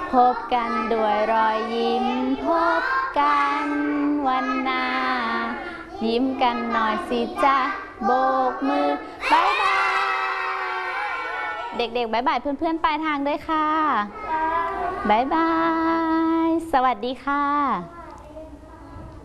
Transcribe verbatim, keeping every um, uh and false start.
พบกันด้วยรอยยิ้มพบกันวันหน้ายิ้มกันหน่อยสิจ๊ะโบกมือบายบายเด็กๆบายบายเพื่อนๆปลายทางด้วยค่ะบายบายสวัสดีค่ะ